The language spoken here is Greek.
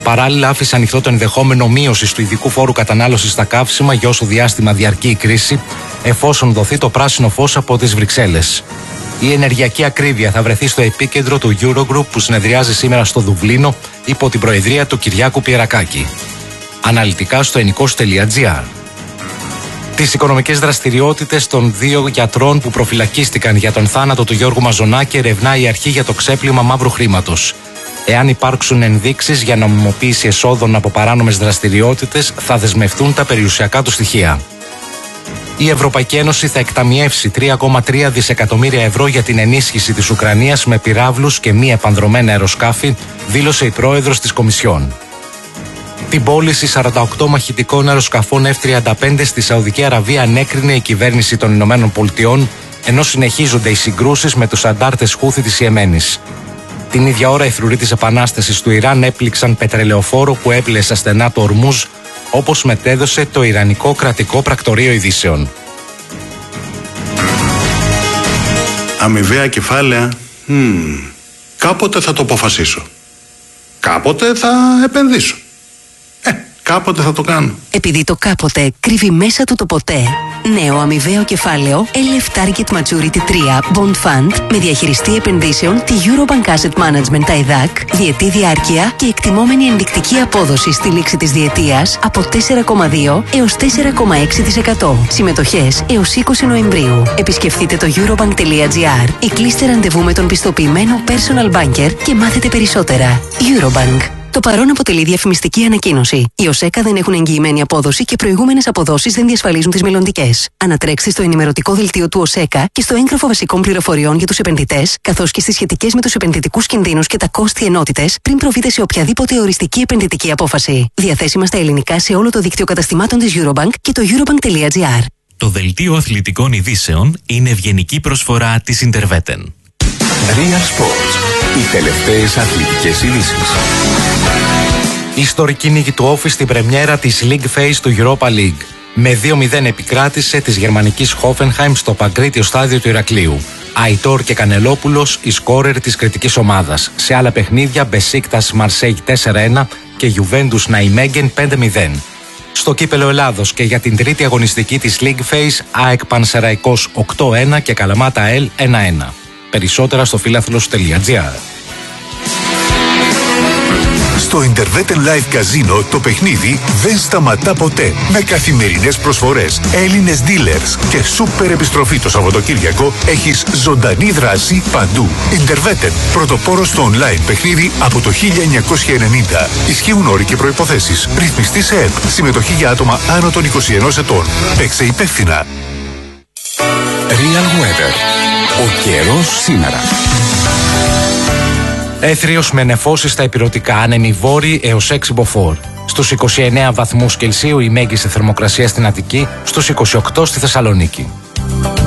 Παράλληλα, άφησε ανοιχτό το ενδεχόμενο μείωση του ειδικού φόρου κατανάλωσης στα καύσιμα για όσο διάστημα διαρκεί η κρίση, εφόσον δοθεί το πράσινο φως από τις Βρυξέλλες. Η ενεργειακή ακρίβεια θα βρεθεί στο επίκεντρο του Eurogroup που συνεδριάζει σήμερα στο Δουβλίνο υπό την προεδρία του Κυριάκου Πιερακάκη. Αναλυτικά στο enikosh.gr. Τις οικονομικές δραστηριότητες των δύο γιατρών που προφυλακίστηκαν για τον θάνατο του Γιώργου Μαζονάκη ερευνά η αρχή για το ξέπλυμα μαύρου χρήματος. Εάν υπάρξουν ενδείξεις για νομιμοποίηση εσόδων από παράνομες δραστηριότητες, θα δεσμευτούν τα περιουσιακά του στοιχεία. Η Ευρωπαϊκή Ένωση θα εκταμιεύσει 3,3 δισεκατομμύρια ευρώ για την ενίσχυση της Ουκρανίας με πυράβλους και μη επανδρωμένα αεροσκάφη, δήλωσε η πρόεδρος της Κομισιόν. Την πώληση 48 μαχητικών αεροσκαφών F-35 στη Σαουδική Αραβία ανέκρινε η κυβέρνηση των Ηνωμένων Πολιτειών, ενώ συνεχίζονται οι συγκρούσεις με τους αντάρτες Χούθη της Ιεμένης. Την ίδια ώρα, οι φρουροί της Επανάστασης του Ιράν έπληξαν πετρελαιοφόρο που έπλεε στα στενά του Ορμούζ, όπως μετέδωσε το Ιρανικό Κρατικό Πρακτορείο Ειδήσεων. Αμοιβαία κεφάλαια. Κάποτε θα το αποφασίσω. Κάποτε θα επενδύσω. Κάποτε θα το κάνω. Επειδή το κάποτε κρύβει μέσα του το ποτέ. Νέο αμοιβαίο κεφάλαιο LF Target Maturity 3 Bond Fund με διαχειριστή επενδύσεων τη Eurobank Asset Management ΤΑΙΔΑΚ, διετή διάρκεια και εκτιμόμενη ενδεικτική απόδοση στη λήξη της διετίας από 4,2 έως 4,6%. Συμμετοχές έως 20 Νοεμβρίου. Επισκεφτείτε το eurobank.gr ή κλείστε ραντεβού με τον πιστοποιημένο personal banker και μάθετε περισσότερα. Eurobank. Το παρόν αποτελεί διαφημιστική ανακοίνωση. Οι ΟΣΕΚΑ δεν έχουν εγγυημένη απόδοση και προηγούμενες αποδόσεις δεν διασφαλίζουν τις μελλοντικές. Ανατρέξτε στο ενημερωτικό δελτίο του ΟΣΕΚΑ και στο έγγραφο βασικών πληροφοριών για τους επενδυτές, καθώς και στις σχετικές με τους επενδυτικούς κινδύνους και τα κόστη ενότητες, πριν προβείτε σε οποιαδήποτε οριστική επενδυτική απόφαση. Διαθέσιμα στα ελληνικά σε όλο το δίκτυο καταστημάτων της Eurobank και το eurobank.gr. Το δελτίο αθλητικών ειδήσεων είναι ευγενική προσφορά της Interveten. Real Sports. Οι τελευταίες αθλητικές ειδήσεις. Ιστορική νίκη του Όφη στην πρεμιέρα της League Phase του Europa League. Με 2-0 επικράτησε της γερμανικής Hoffenheim στο παγκρίτιο στάδιο του Ηρακλείου. Αϊτόρ και Κανελόπουλος οι σκόρερ της κριτικής ομάδας. Σε άλλα παιχνίδια, Μπεσίκτας Μαρσέιγ 4-1 και Juventus Ναϊμέγγεν 5-0. Στο κύπελο Ελλάδος και για την τρίτη αγωνιστική της League Phase, ΑΕΚ Πανσεραϊκός 8-1 και Καλαμάτα ΕΛ 1-1. Περισσότερα στο φιλάθλος.gr. Στο Interveten Live Casino το παιχνίδι δεν σταματά ποτέ. Με καθημερινές προσφορές, Έλληνες dealers και σούπερ επιστροφή το Σαββατοκύριακο, έχεις ζωντανή δράση παντού. Interveten, πρωτοπόρος στο online παιχνίδι από το 1990. Ισχύουν όροι και προϋποθέσεις. Ρυθμιστή σε ΕΠ. Συμμετοχή για άτομα άνω των 21 ετών. Παίξε υπεύθυνα. Real Weather. Ο καιρός σήμερα. Έθριος με νεφώσεις στα ηπειρωτικά, άνεμοι βόρειοι έως 6 μποφόρ. Στους 29 βαθμούς Κελσίου η μέγιστη θερμοκρασία στην Αττική, στους 28 στη Θεσσαλονίκη.